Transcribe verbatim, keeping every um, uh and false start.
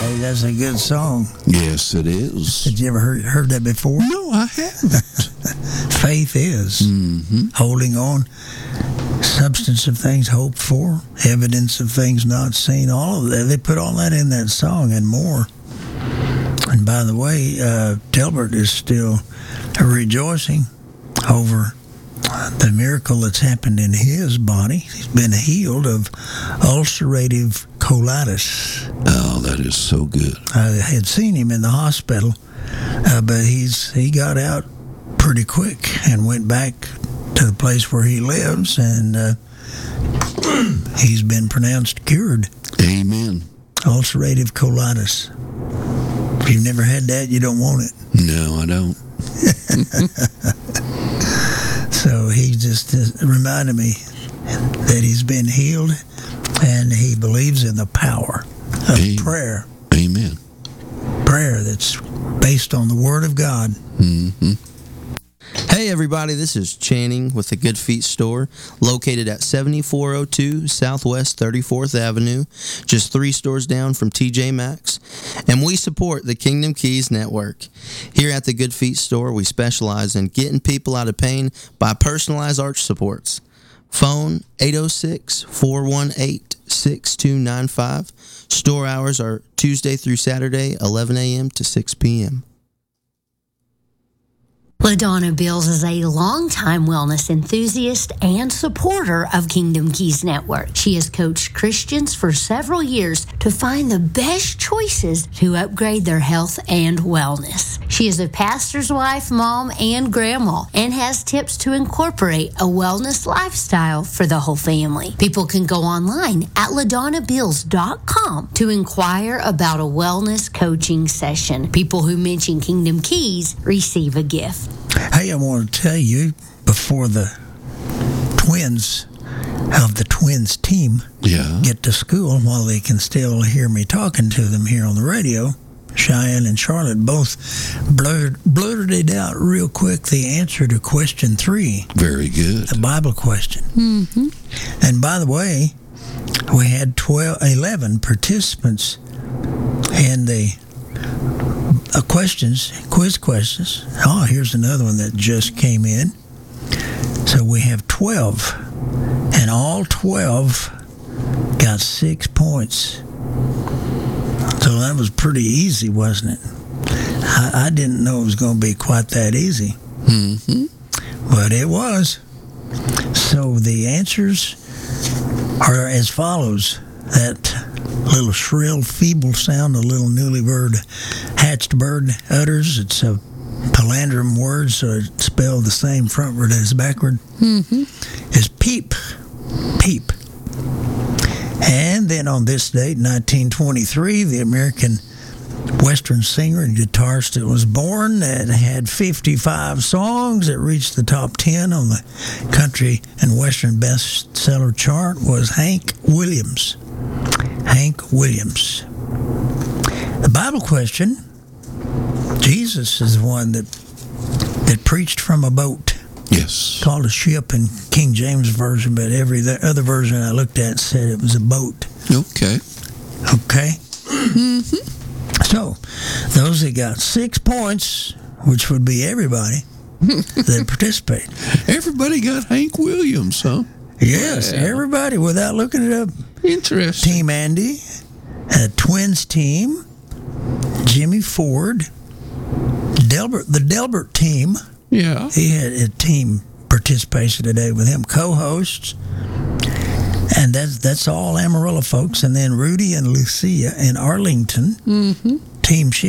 Hey, that's a good song. Yes, it is. Did you ever heard, heard that before? No, I haven't. Faith is Mm-hmm. holding on, substance of things hoped for, evidence of things not seen. All of that, they put all that in that song and more. And by the way, uh, Delbert is still rejoicing over the miracle that's happened in his body. He's been healed of ulcerative colitis. Oh, that is so good. I had seen him in the hospital, uh, but he's he got out pretty quick and went back to the place where he lives, and uh, he's been pronounced cured. Amen. Ulcerative colitis. If you've never had that, you don't want it. No, I don't. So he just uh, reminded me that he's been healed, and he believes in the power of Amen. prayer. Amen. Prayer that's based on the Word of God. Mm-hmm. Hey everybody, this is Channing with the Good Feet Store, located at seventy-four oh two Southwest thirty-fourth Avenue, just three stores down from T J Maxx, and we support the Kingdom Keys Network. Here at the Good Feet Store, we specialize in getting people out of pain by personalized arch supports. Phone eight oh six, four one eight, six two nine five. Store hours are Tuesday through Saturday, eleven a.m. to six p.m. LaDonna Bills is a longtime wellness enthusiast and supporter of Kingdom Keys Network. She has coached Christians for several years to find the best choices to upgrade their health and wellness. She is a pastor's wife, mom, and grandma, and has tips to incorporate a wellness lifestyle for the whole family. People can go online at ladonna bills dot com to inquire about a wellness coaching session. People who mention Kingdom Keys receive a gift. Hey, I want to tell you, before the twins of the twins team Yeah. get to school, while they can still hear me talking to them here on the radio, Cheyenne and Charlotte both blurted, blurted out real quick the answer to question three, Very good. the Bible question. Mm-hmm. And by the way, we had twelve, eleven participants in the uh, questions, quiz questions. Oh, here's another one that just came in. So we have twelve, and all twelve got six points. So that was pretty easy, wasn't it? I, I didn't know it was going to be quite that easy, Mm-hmm. but it was. So the answers are as follows. That little shrill, feeble sound a little newlywed hatched bird utters, it's a palindrome word, so it's spelled the same frontward as backward, Mm-hmm. is peep. Peep. And then on this date, nineteen twenty-three, the American Western singer and guitarist that was born, that had fifty-five songs that reached the top ten on the country and Western bestseller chart, was Hank Williams. Hank Williams. The Bible question, Jesus is the one that that preached from a boat. Yes. Called a ship in King James Version, but every the other version I looked at said it was a boat. Okay. Okay? So, those that got six points, which would be everybody that participated. Everybody got Hank Williams, huh? Yes, Yeah. everybody, without looking it up. Interesting. Team Andy, a Twins team, Jimmy Ford, Delbert, the Delbert team. Yeah. He had a team participation today with him, co-hosts. And that's that's all Amarillo folks. And then Rudy and Lucia in Arlington, Mm-hmm. Team Ship.